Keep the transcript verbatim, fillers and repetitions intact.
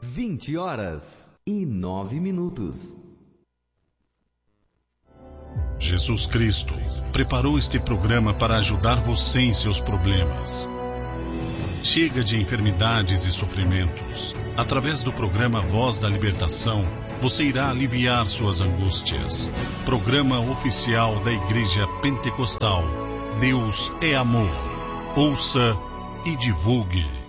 vinte horas e nove minutos. Jesus Cristo preparou este programa para ajudar você em seus problemas. Chega de enfermidades e sofrimentos. Através do programa Voz da Libertação, você irá aliviar suas angústias. Programa oficial da Igreja Pentecostal. Deus é amor. Ouça e divulgue.